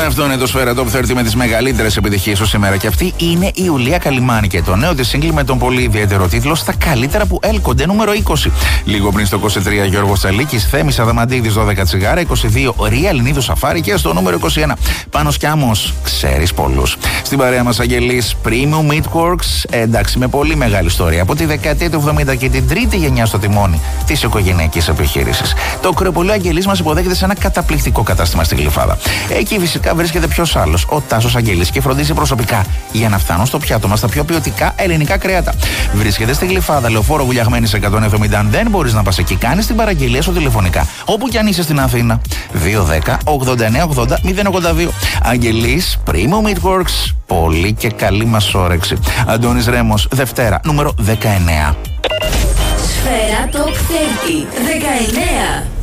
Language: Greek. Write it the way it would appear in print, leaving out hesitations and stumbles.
Αυτό είναι το Σφαίρα Top 30 με τις μεγαλύτερες επιτυχίες ως σήμερα. Και αυτή είναι η Ιουλία Καλυμάνη και το νέο της σύγκλι με τον πολύ ιδιαίτερο τίτλο Στα καλύτερα που έλκονται, νούμερο 20. Λίγο πριν στο 23, Γιώργος Τσαλίκης, Θέμης Αδαμαντίδης, 12 τσιγάρα. 22, Ρία Ελληνίδου Σαφάρη και στο νούμερο 21. Πάνος Κιάμος, ξέρεις πολλούς. Στην παρέα μας Αγγελής, Premium Meatworks. Εντάξει, με πολύ μεγάλη ιστορία. Από τη δεκαετία του 70 και την τρίτη γενιά στο τιμόνι της οικογενειακής επιχείρησης. Το κρεοπολείο Αγγελής μας υποδέχεται σε ένα καταπληκτικό κατάστημα στη Γλυφάδα. Εκεί φυσικά βρίσκεται ποιος άλλος, ο Τάσος Αγγελής, και φροντίζει προσωπικά για να φτάνουν στο πιάτο μας τα πιο ποιοτικά ελληνικά κρέατα. Βρίσκεται στη Γλυφάδα, Λεωφόρο Βουλιαγμένης 170. Αν δεν μπορείς να πας εκεί, κάνεις την παραγγελία σου τηλεφωνικά. Όπου κι αν είσαι στην Αθήνα. 210 89 80 082. Αγγελής, Premium Meatworks. Πολύ και καλή μας όρεξη. Αντώνης Ρέμος, Δευτέρα, νούμερο 19. Σφαίρα Top 30, 19.